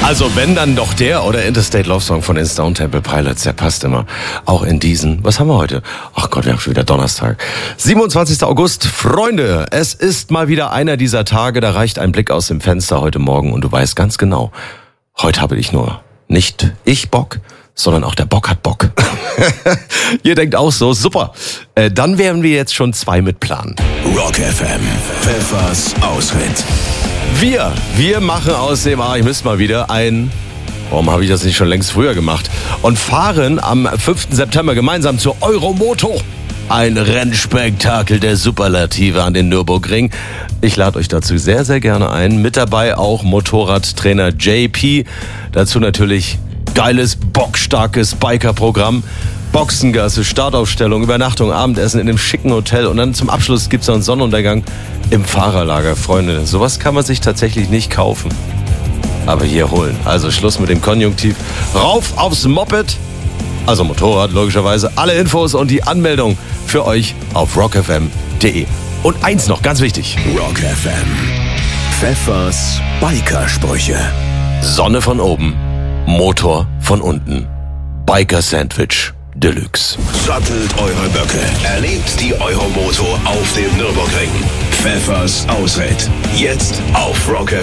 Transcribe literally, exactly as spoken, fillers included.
Also wenn dann doch der oder Interstate Love Song von den Stone Temple Pilots, der passt immer. Auch in diesen, was haben wir heute? Ach Gott, wir haben schon wieder Donnerstag. siebenundzwanzigster August, Freunde, es ist mal wieder einer dieser Tage, da reicht ein Blick aus dem Fenster heute Morgen und du weißt ganz genau, heute habe ich nur nicht ich Bock, sondern auch der Bock hat Bock. Ihr denkt auch so, super. Äh, dann werden wir jetzt schon zwei mit planen. Rock F M, Pfeffers Ausritt. Wir, wir machen aus dem, ah, ich müsste mal wieder ein, warum habe ich das nicht schon längst früher gemacht, und fahren am fünften September gemeinsam zur Euromoto. Ein Rennspektakel der Superlative an den Nürburgring. Ich lade euch dazu sehr, sehr gerne ein. Mit dabei auch Motorradtrainer J P. Dazu natürlich geiles, bockstarkes Biker-Programm. Boxengasse, Startaufstellung, Übernachtung, Abendessen in einem schicken Hotel und dann zum Abschluss gibt's noch einen Sonnenuntergang im Fahrerlager. Freunde, sowas kann man sich tatsächlich nicht kaufen, aber hier holen. Also Schluss mit dem Konjunktiv. Rauf aufs Moped, also Motorrad logischerweise. Alle Infos und die Anmeldung für euch auf rock f m punkt d e. Und eins noch, ganz wichtig. Rock F M, Pfeffers Biker-Sprüche. Sonne von oben, Motor von unten. Biker-Sandwich Deluxe. Sattelt eure Böcke. Erlebt die Euromoto auf dem Nürburgring. Pfeffers Ausritt. Jetzt auf Rock F M.